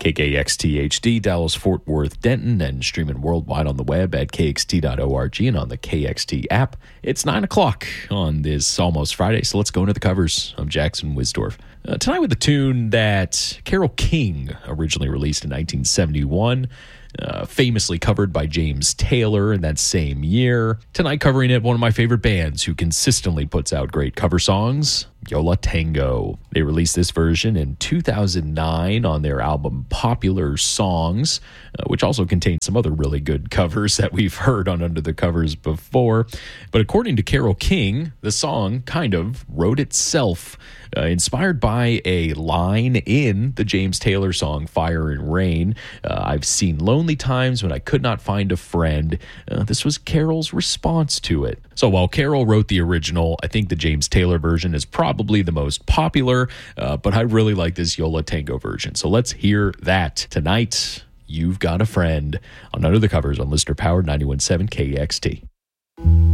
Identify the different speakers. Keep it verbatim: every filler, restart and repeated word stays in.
Speaker 1: K K X T H D, Dallas, Fort Worth, Denton, and streaming worldwide on the web at K X T dot org and on the K X T app. It's nine o'clock on this almost Friday, so let's go into the covers. I'm Jackson Wisdorf. Uh, tonight with a tune that Carole King originally released in nineteen seventy-one, uh, famously covered by James Taylor in that same year. Tonight covering it, one of my favorite bands who consistently puts out great cover songs, Yo La Tengo. They released this version in two thousand nine on their album Popular Songs, uh, which also contains some other really good covers that we've heard on Under the Covers before. But according to Carole King, the song kind of wrote itself, uh, inspired by a line in the James Taylor song Fire and Rain. Uh, I've seen lonely times when I could not find a friend. Uh, this was Carole's response to it. So while Carole wrote the original, I think the James Taylor version is probably the most popular, uh, but I really like this Yo La Tengo version. So let's hear that tonight. You've Got a Friend on Under the Covers on Listener Powered ninety-one point seven K X T.